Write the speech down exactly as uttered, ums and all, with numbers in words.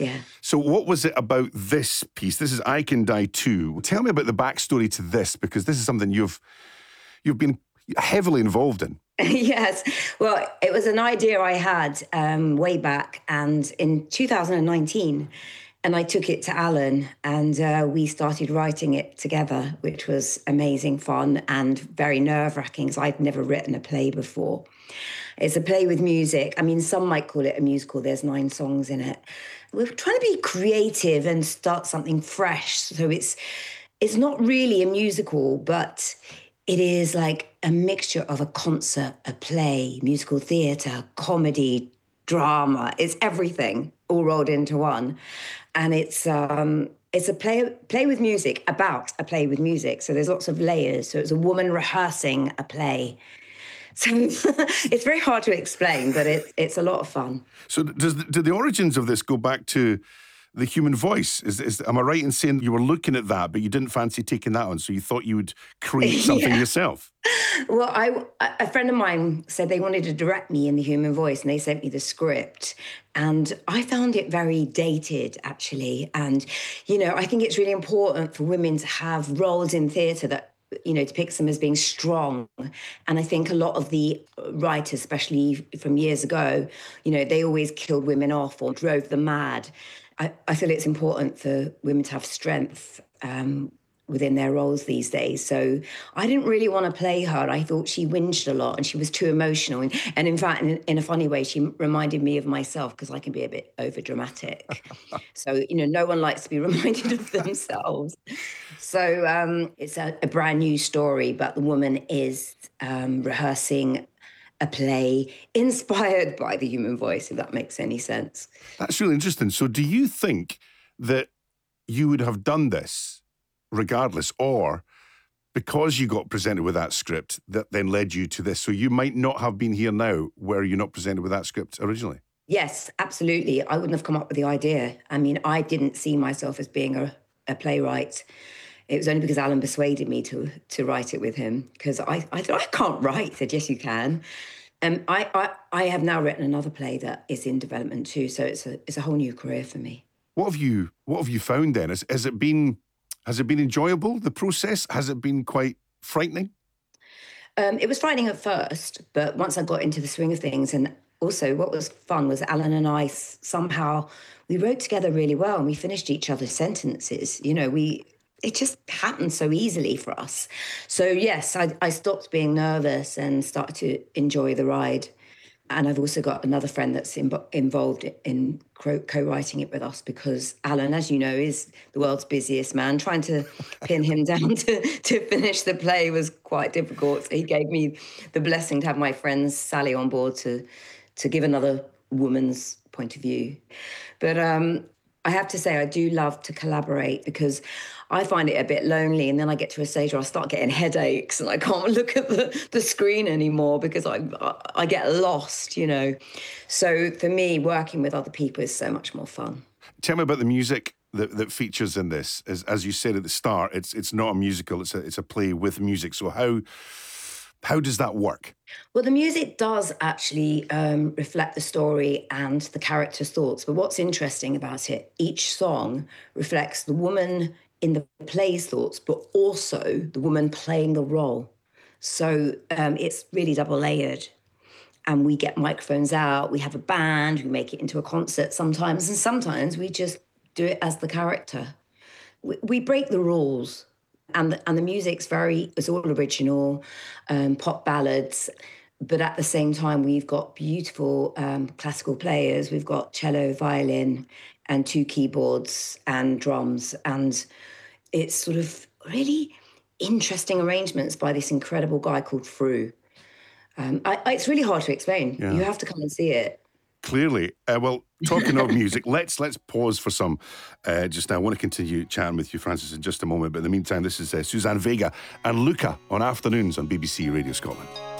Yeah. So what was it about this piece? This is I Can Die Too. Tell me about the backstory to this, because this is something you've you've been heavily involved in. Yes. Well, it was an idea I had um, way back, and in two thousand nineteen, and I took it to Alan, and uh, we started writing it together, which was amazing fun and very nerve-wracking, because I'd never written a play before. It's a play with music. I mean, some might call it a musical. There's nine songs in it. We're trying to be creative and start something fresh. So it's it's not really a musical, but it is like a mixture of a concert, a play, musical theatre, comedy, drama. It's everything all rolled into one. And it's um, it's a play play with music about a play with music. So there's lots of layers. So it's a woman rehearsing a play. So it's very hard to explain, but it, it's a lot of fun. So does the, do the origins of this go back to the human voice? Is, is am I right in saying you were looking at that, but you didn't fancy taking that on, so you thought you would create something Yeah. yourself? Well, I, a friend of mine said they wanted to direct me in the human voice, and they sent me the script. And I found it very dated, actually. And, you know, I think it's really important for women to have roles in theatre that, you know, depicts them as being strong. And I think a lot of the writers, especially from years ago, you know, they always killed women off or drove them mad. I, I feel it's important for women to have strength um, within their roles these days. So I didn't really want to play her. I thought she whinged a lot and she was too emotional. And, and in fact, in, in a funny way, she reminded me of myself, because I can be a bit overdramatic. So, you know, no one likes to be reminded of themselves. So um, it's a, a brand new story, but the woman is um, rehearsing a play inspired by the human voice, if that makes any sense. That's really interesting. So do you think that you would have done this regardless, or because you got presented with that script that then led you to this, so you might not have been here now were you not presented with that script originally? Yes, absolutely. I wouldn't have come up with the idea. I mean, I didn't see myself as being a, a playwright. It was only because Alan persuaded me to to write it with him, because I, I thought, I can't write. He said, yes, you can. And um, I, I, I have now written another play that is in development too, so it's a it's a whole new career for me. What have you What have you found then? Has, has it been Has it been enjoyable, the process? Has it been quite frightening? Um, it was frightening at first, but once I got into the swing of things, and also what was fun was Alan and I somehow, we wrote together really well, and we finished each other's sentences. You know, we it just happened so easily for us. So yes, I, I stopped being nervous and started to enjoy the ride. And I've also got another friend that's in, involved in co-writing it with us, because Alan, as you know, is the world's busiest man. Trying to pin him down to, to finish the play was quite difficult. So he gave me the blessing to have my friend Sally on board to, to give another woman's point of view. But um, I have to say, I do love to collaborate, because I find it a bit lonely, and then I get to a stage where I start getting headaches and I can't look at the, the screen anymore because I, I I get lost, you know. So for me, working with other people is so much more fun. Tell me about the music that, that features in this. As, as you said at the start, it's it's not a musical, it's a, it's a play with music. So how how does that work? Well, the music does actually um, reflect the story and the character's thoughts. But what's interesting about it, each song reflects the woman in the play's thoughts, but also the woman playing the role. So um, it's really double layered. And we get microphones out, we have a band, we make it into a concert sometimes, and sometimes we just do it as the character. We, we break the rules. And the, and the music's very, it's all original, um, pop ballads. But at the same time, we've got beautiful um, classical players. We've got cello, violin, and two keyboards and drums. And it's sort of really interesting arrangements by this incredible guy called Fru. Um, I, I, it's really hard to explain. Yeah. You have to come and see it. Clearly. Uh, well, talking of music, let's let's pause for some uh, just now. I want to continue chatting with you, Frances, in just a moment. But in the meantime, this is uh, Suzanne Vega and Luca on Afternoons on B B C Radio Scotland.